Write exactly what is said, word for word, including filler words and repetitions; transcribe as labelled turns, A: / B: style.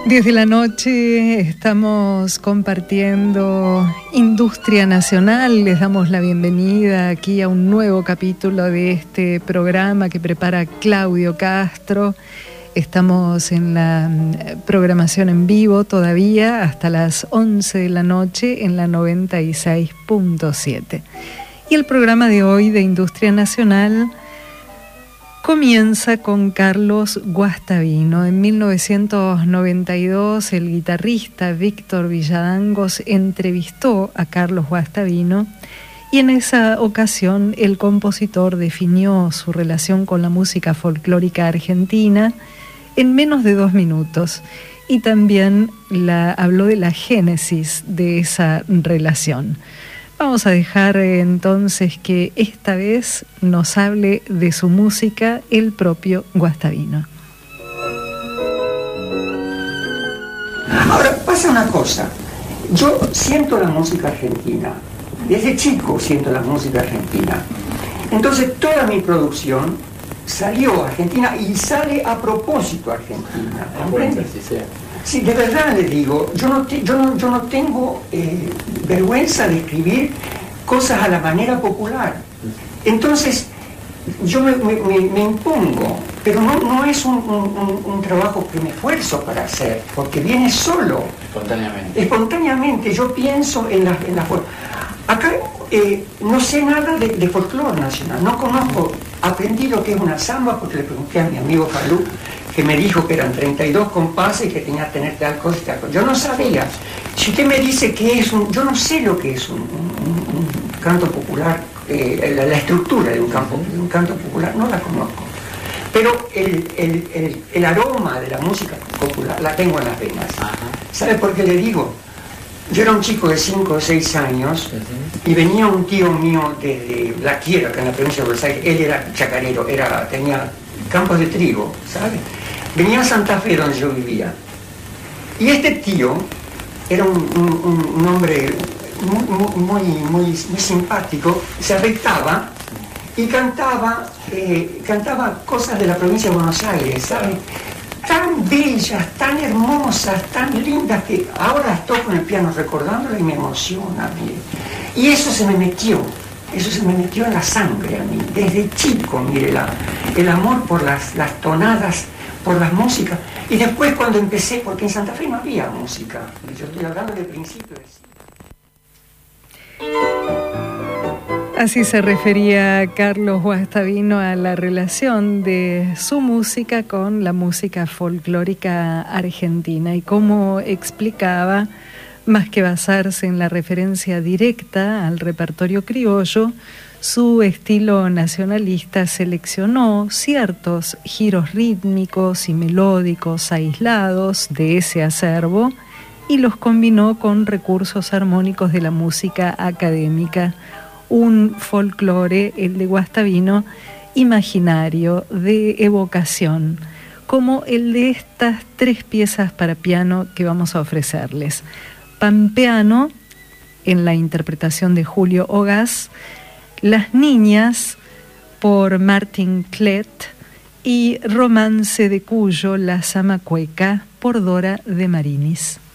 A: diez de la noche estamos compartiendo Industria Nacional. Les damos la bienvenida aquí a un nuevo capítulo de este programa que prepara Claudio Castro. Estamos en la programación en vivo todavía hasta las once de la noche en la noventa y seis punto siete. Y el programa de hoy de Industria Nacional comienza con Carlos Guastavino. En mil novecientos noventa y dos, el guitarrista Víctor Villadangos entrevistó a Carlos Guastavino y en esa ocasión el compositor definió su relación con la música folclórica argentina en menos de dos minutos y también la, habló de la génesis de esa relación. Vamos a dejar eh, entonces que esta vez nos hable de su música el propio Guastavino.
B: Ahora pasa una cosa, yo siento la música argentina, desde chico siento la música argentina, entonces toda mi producción salió a Argentina y sale a propósito a Argentina. ¿Comprende? Sí, de verdad le digo, yo no, te, yo no, yo no tengo eh, vergüenza de escribir cosas a la manera popular. Entonces, yo me, me, me impongo, pero no, no es un, un, un trabajo que me esfuerzo para hacer, porque viene solo.
C: Espontáneamente.
B: Espontáneamente, yo pienso en la, en la acá eh, no sé nada de, de folclore nacional, no conozco, aprendí lo que es una samba porque le pregunté a mi amigo Falú, que me dijo que eran treinta y dos compases y que tenía que tener tal cosa y tal cosa. Yo no sabía. Si usted me dice que es un... Yo no sé lo que es un, un, un canto popular, eh, la, la estructura de un, campo, de un canto popular, no la conozco. Pero el, el, el, el aroma de la música popular la tengo en las venas. ¿Sabe por qué le digo? Yo era un chico de cinco o seis años y venía un tío mío desde La Quiera, acá en la provincia de Buenos Aires. Él era chacarero, era, tenía campos de trigo, ¿sabe? Venía a Santa Fe, donde yo vivía. Y este tío era un, un, un hombre muy, muy, muy, muy simpático, se afectaba y cantaba, eh, cantaba cosas de la provincia de Buenos Aires, ¿sabe? Tan bellas, tan hermosas, tan lindas, que ahora estoy con el piano recordándolo y me emociona, mire. Y eso se me metió, eso se me metió en la sangre a mí, desde chico, mire, la, el amor por las, las tonadas, por las músicas. Y después cuando empecé, porque en Santa Fe no había música, yo estoy hablando del principio del siglo.
A: Así se refería Carlos Guastavino a la relación de su música con la música folclórica argentina y cómo explicaba, más que basarse en la referencia directa al repertorio criollo, su estilo nacionalista seleccionó ciertos giros rítmicos y melódicos aislados de ese acervo y los combinó con recursos armónicos de la música académica, un folclore, el de Guastavino, imaginario, de evocación, como el de estas tres piezas para piano que vamos a ofrecerles. Pampeano, en la interpretación de Julio Ogaz, Las Niñas, por Martin Klett, y Romance de Cuyo, La Zamacueca, por Dora de Marinis.